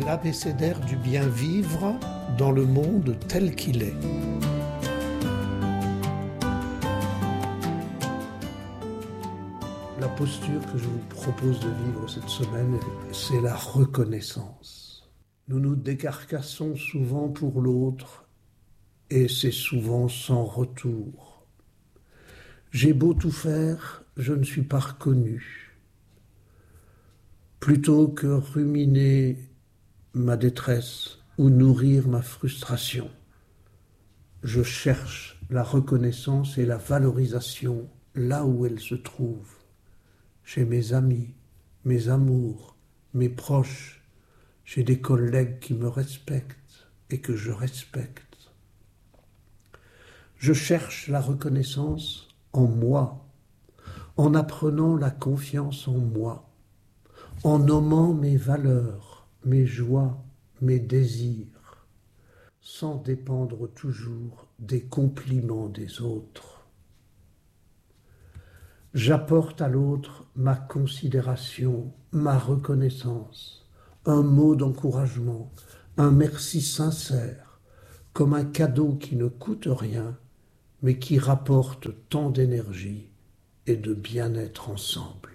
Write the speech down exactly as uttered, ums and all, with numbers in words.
L'abécédaire du bien vivre dans le monde tel qu'il est. La posture que je vous propose de vivre cette semaine, c'est la reconnaissance. Nous nous décarcassons souvent pour l'autre et c'est souvent sans retour. J'ai beau tout faire, je ne suis pas reconnu. Plutôt que ruminer ma détresse ou nourrir ma frustration, je cherche la reconnaissance et la valorisation là où elle se trouve, chez mes amis, mes amours, mes proches, chez des collègues qui me respectent et que je respecte. Je cherche la reconnaissance en moi, en apprenant la confiance en moi, en nommant mes valeurs, mes joies, mes désirs, sans dépendre toujours des compliments des autres. J'apporte à l'autre ma considération, ma reconnaissance, un mot d'encouragement, un merci sincère, comme un cadeau qui ne coûte rien, mais qui rapporte tant d'énergie et de bien-être ensemble.